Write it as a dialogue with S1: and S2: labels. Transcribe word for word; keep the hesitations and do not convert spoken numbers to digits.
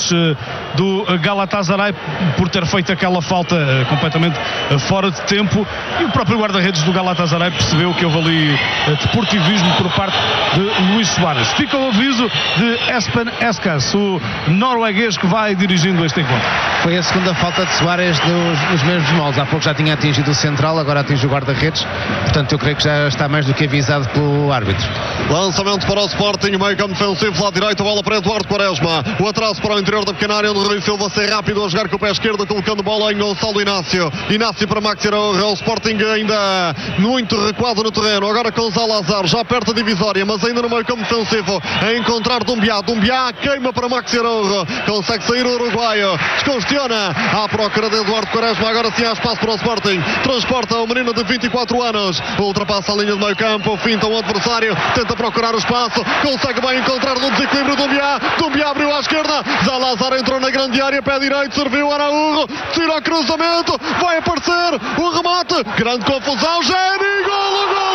S1: jogadores do Galatasaray por ter feito aquela falta completamente fora de tempo, e o próprio guarda-redes do Galatasaray percebeu que houve ali deportivismo por parte de Luís Soares. Fica o aviso de Espen Eskas, o norueguês que vai dirigindo este encontro.
S2: Foi a segunda falta de Soares nos, nos mesmos moldes. Há pouco já tinha atingido o central, agora atinge o guarda-redes. Portanto, eu creio que já está mais do que avisado pelo árbitro.
S3: Lançamento para o Sporting, meio campo defensivo, lado direito, a bola para Eduardo Quaresma. O atraso para o interior da pequena área, onde Rui Silva sai rápido a jogar com o pé esquerdo, colocando bola em Gonçalo Inácio. Inácio para Maxi Araújo. O Sporting ainda muito recuado no terreno. Agora com Zalazar, já perto da divisória, mas ainda no meio campo defensivo, a encontrar Dumbiá. Dumbiá queima para Maxi Araújo. Consegue sair o uruguaio. Descongestiona à procura de Eduardo Quaresma. Agora sim há espaço para o Sporting. Transporta o menino de vinte e quatro anos. Ultrapassa a linha de meio campo. Finta o adversário. Tenta procurar o espaço. Consegue bem encontrar no desequilíbrio Dumbiá. Dumbiá abriu à esquerda. Zalazar entrou na grande área. Pé direito. Serviu Araújo. Tira o cruzamento. Vai aparecer o remate. Grande confusão. Géni. Golo, golo.